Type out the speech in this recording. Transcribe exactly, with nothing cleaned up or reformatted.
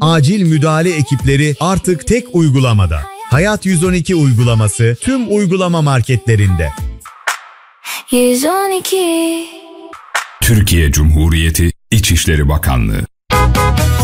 acil müdahale ekipleri artık tek uygulamada. Hayat yüz on iki uygulaması tüm uygulama marketlerinde. yüz on iki Türkiye Cumhuriyeti İçişleri Bakanlığı